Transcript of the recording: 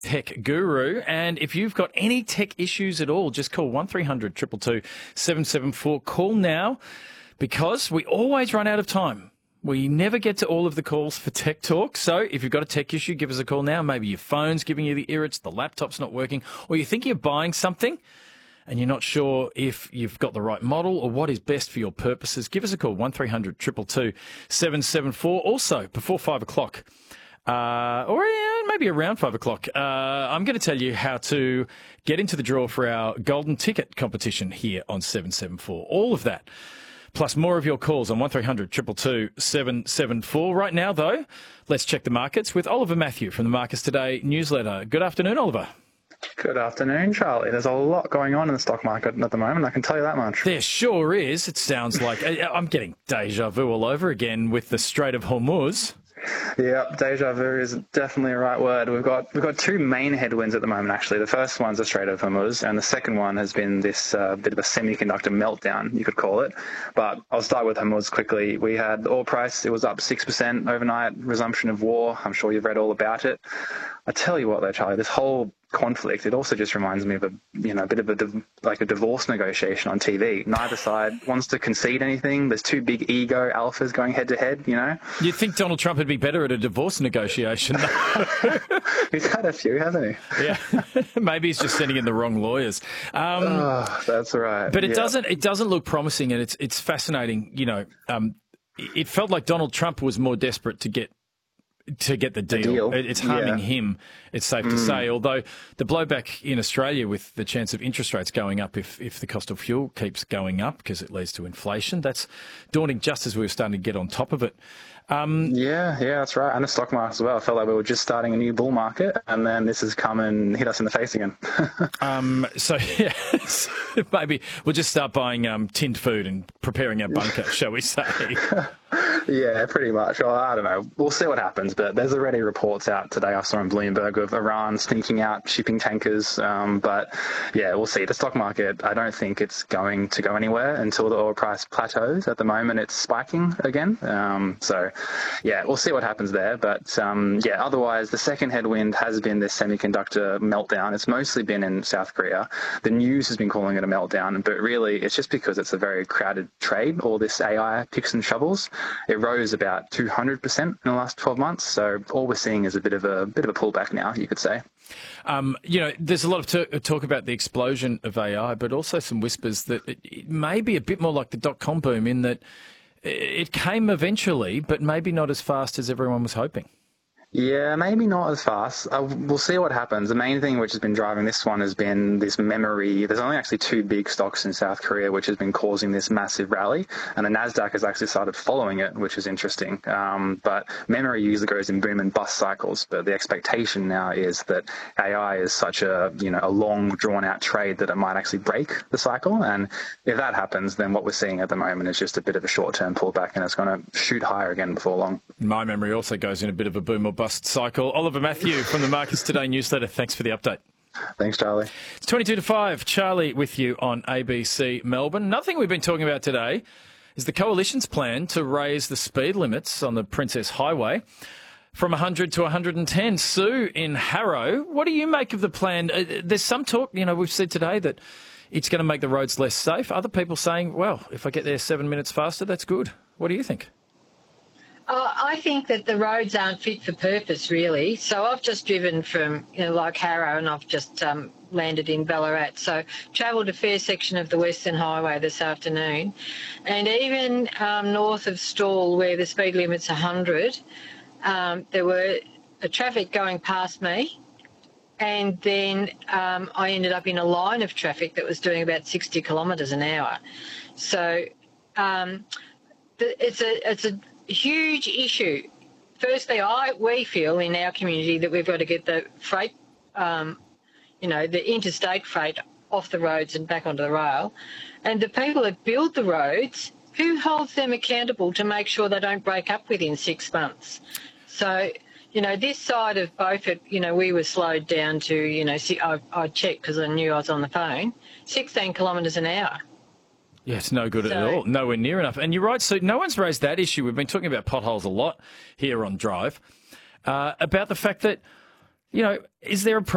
Tech Guru. And if you've got any tech issues at all, just call 1300 222 774. Call now because we always run out of time. We never get to all of the calls for Tech Talk. So if you've got a tech issue, give us a call now. Maybe your phone's giving you the irrits, the laptop's not working, or you think you're buying something and you're not sure if you've got the right model or what is best for your purposes. Give us a call, 1300 222 774. Also, before 5 o'clock, maybe around 5 o'clock, I'm going to tell you how to get into the draw for our golden ticket competition here on 774. All of that, plus more of your calls on 1300 222 774. Right now, though, let's check the markets with Oliver Matthew from the Marcus Today newsletter. Good afternoon, Oliver. Good afternoon, Charlie. There's a lot going on in the stock market at the moment, I can tell you that much. There sure is. It sounds like I'm getting deja vu all over again with the Strait of Hormuz. Yeah, deja vu is definitely a right word. We've got two main headwinds at the moment, actually. The first one's the Strait of Hormuz, and the second one has been this bit of a semiconductor meltdown, you could call it. But I'll start with Hormuz quickly. We had the oil price, it was up 6% overnight, resumption of war. I'm sure you've read all about it. I tell you what, though, Charlie, this whole conflict, it also just reminds me of a bit of a divorce negotiation on TV. Neither side wants to concede anything. There's two big ego alphas going head to head, You'd think Donald Trump would be better at a divorce negotiation. He's had a few, hasn't he? Yeah. Maybe he's just sending in the wrong lawyers. That's right. But it doesn't look promising, and it's fascinating. It felt like Donald Trump was more desperate to get the deal. It's harming him, it's safe to say, although the blowback in Australia with the chance of interest rates going up if the cost of fuel keeps going up because it leads to inflation, that's daunting just as we were starting to get on top of it. Yeah, that's right. And the stock market as well. I felt like we were just starting a new bull market, and then this has come and hit us in the face again. Maybe we'll just start buying tinned food and preparing our bunker, shall we say? Yeah, pretty much. Well, I don't know. We'll see what happens, but there's already reports out today I saw on Bloomberg of Iran sneaking out shipping tankers. But yeah, we'll see. The stock market, I don't think it's going to go anywhere until the oil price plateaus. At the moment, it's spiking again. Yeah, we'll see what happens there. But otherwise, the second headwind has been this semiconductor meltdown. It's mostly been in South Korea. The news has been calling it a meltdown, but really it's just because it's a very crowded trade, all this AI picks and shovels. It rose about 200% in the last 12 months. So all we're seeing is a bit of a pullback now, you could say. There's a lot of talk about the explosion of AI, but also some whispers that it may be a bit more like the dot-com boom in that it came eventually, but maybe not as fast as everyone was hoping. Yeah, maybe not as fast. We'll see what happens. The main thing which has been driving this one has been this memory. There's only actually two big stocks in South Korea which has been causing this massive rally, and the Nasdaq has actually started following it, which is interesting. But memory usually goes in boom and bust cycles, but the expectation now is that AI is such a long, drawn-out trade that it might actually break the cycle, and if that happens, then what we're seeing at the moment is just a bit of a short-term pullback, and it's going to shoot higher again before long. My memory also goes in a bit of a boom or bust cycle. Oliver Matthew from the Marcus Today newsletter. Thanks for the update. Thanks, Charlie. It's 22 to 5. Charlie with you on ABC Melbourne. Nothing we've been talking about today is the Coalition's plan to raise the speed limits on the Princess Highway from 100 to 110. Sue in Harrow, what do you make of the plan? There's some talk, we've said today that it's going to make the roads less safe. Other people saying, well, if I get there 7 minutes faster, that's good. What do you think? I think that the roads aren't fit for purpose, really. So I've just driven from, like Harrow, and I've just landed in Ballarat. So travelled a fair section of the Western Highway this afternoon. And even north of Stawell, where the speed limit's 100, there were traffic going past me. And then I ended up in a line of traffic that was doing about 60 kilometres an hour. So it's a huge issue. Firstly, we feel in our community that we've got to get the freight, the interstate freight off the roads and back onto the rail. And the people that build the roads, who holds them accountable to make sure they don't break up within 6 months? So, this side of Beaufort, we were slowed down to, I checked because I knew I was on the phone, 16 kilometres an hour. Yeah, it's no good at all. Nowhere near enough. And you're right, so no one's raised that issue. We've been talking about potholes a lot here on Drive, about the fact that, is there a